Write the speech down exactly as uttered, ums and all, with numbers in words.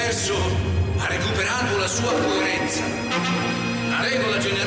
l'universo ha recuperato la sua coerenza. La regola generale